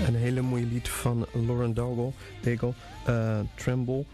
Een hele mooie lied van Lauren Daigle, Tremble.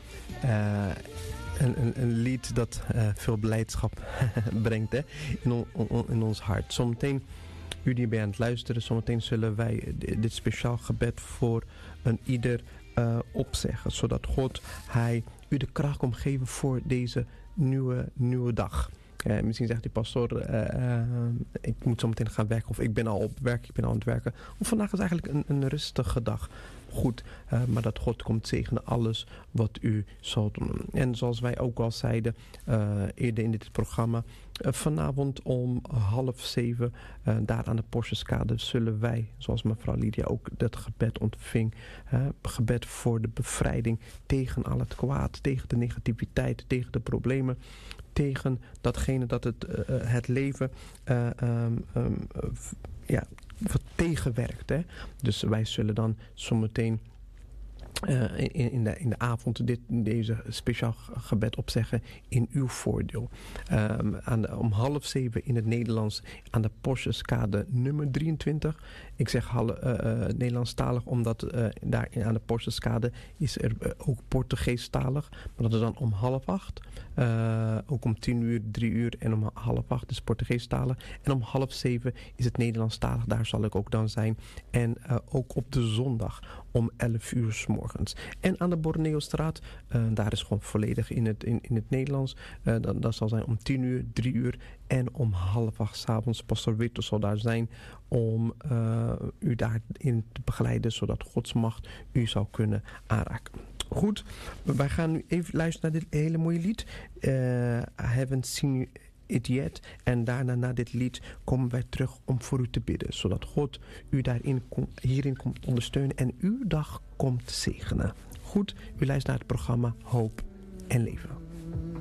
Een lied dat veel blijdschap brengt, hè, in ons hart. Zometeen, u die bij aan het luisteren, zometeen zullen wij dit speciaal gebed voor een ieder opzeggen. Zodat God, Hij u de kracht komt geven voor deze nieuwe dag. Misschien zegt die pastoor, ik moet zo meteen gaan werken, of ik ben al op werk, ik ben al aan het werken. Of vandaag is eigenlijk een rustige dag. Goed, maar dat God komt zegenen alles wat u zal doen. En zoals wij ook al zeiden eerder in dit programma, vanavond om 6:30 daar aan de Portiuskade zullen wij, zoals mevrouw Lydia ook dat gebed ontving, gebed voor de bevrijding tegen al het kwaad, tegen de negativiteit, tegen de problemen, tegen datgene dat het leven wat tegenwerkt. Hè? Dus wij zullen dan zometeen in de avond deze speciaal gebed opzeggen in uw voordeel. Om 6:30 in het Nederlands aan de Portiuskade nummer 23. Ik zeg Nederlandstalig omdat daar aan de Portiuskade is er ook Portugeestalig. Maar dat is dan om 7:30. Ook om 10:00, 3:00 en om 7:30 is Portugeestalig. En om 6:30 is het Nederlandstalig. Daar zal ik ook dan zijn. En ook op de zondag om 11:00 's morgens. En aan de Borneostraat, daar is gewoon volledig in het Nederlands. Dat zal zijn om 10:00, 3:00 en om 7:30 's avonds. Pastor Witte zal daar zijn om u daarin te begeleiden, zodat Gods macht u zou kunnen aanraken. Goed, wij gaan nu even luisteren naar dit hele mooie lied. I haven't seen it yet. En daarna, na dit lied, komen wij terug om voor u te bidden. Zodat God u hierin komt ondersteunen en uw dag komt zegenen. Goed, u luistert naar het programma Hoop en Leven.